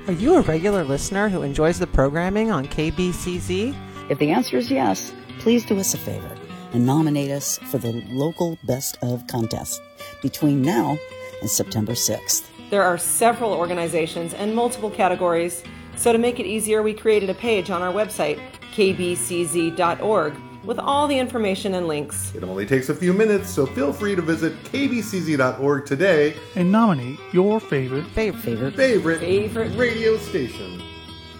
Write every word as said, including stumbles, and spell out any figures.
Are you a regular listener who enjoys the programming on K B C Z? If the answer is yes, please do us a favor and nominate us for the local Best Of contest between now and September sixth. There are several organizations and multiple categories, so to make it easier, we created a page on our website, k b c z dot org, with all the information and links. It only takes a few minutes, so feel free to visit k b c z dot org today and nominate your favorite favorite favorite favorite, favorite radio station.